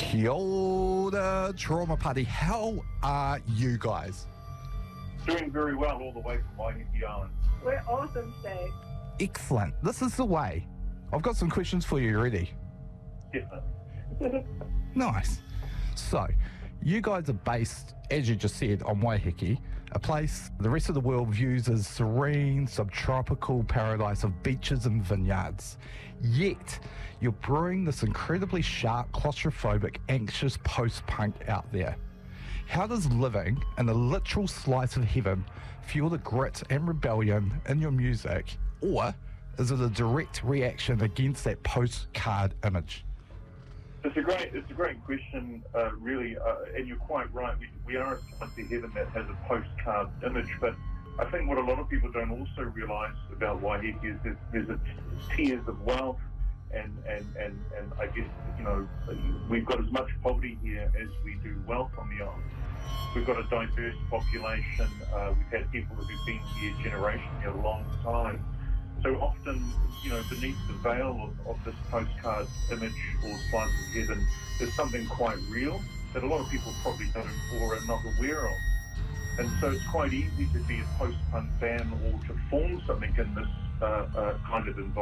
Kia ora, Trauma Party. How are you guys? Doing very well all the way from Waiheke Island. We're awesome today. Excellent. This is the way. I've got some questions for you. Ready? Definitely. Nice. So, you guys are based, as you just said, on Waiheke, a place the rest of the world views as serene, subtropical paradise of beaches and vineyards. Yet, you're brewing this incredibly sharp, claustrophobic, anxious post-punk out there. How does living in a literal slice of heaven fuel the grit and rebellion in your music, or is it a direct reaction against that postcard image? It's a great question, really, and you're quite right. We are a slice of heaven that has a postcard image, but I think what a lot of people don't also realise about Waiheke is there's tiers of wealth, and I guess, we've got as much poverty here as we do wealth on the island. We've got a diverse population. We've had people who've been here generationally a long time. So often, beneath the veil of this postcard image or slice of heaven, there's something quite real that a lot of people probably don't or are not aware of. And so it's quite easy to be a post-punk band or to form something in this kind of environment.